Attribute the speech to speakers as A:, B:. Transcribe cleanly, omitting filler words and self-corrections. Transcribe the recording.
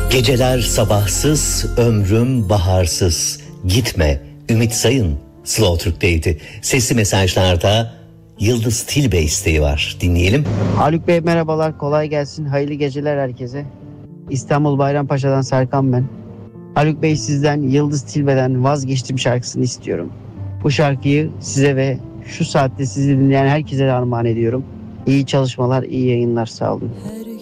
A: Geceler sabahsız, ömrüm baharsız. Gitme, Ümit Sayın Slow Türk'teydi. Sesli mesajlarda Yıldız Tilbe isteği var. Dinleyelim.
B: Haluk Bey merhabalar, kolay gelsin. Hayırlı geceler herkese. İstanbul Bayrampaşa'dan Serkan ben. Haluk Bey, sizden Yıldız Tilbe'den Vazgeçtim şarkısını istiyorum. Bu şarkıyı size ve şu saatte sizi dinleyen herkese de armağan ediyorum. İyi çalışmalar, iyi yayınlar, sağ olun.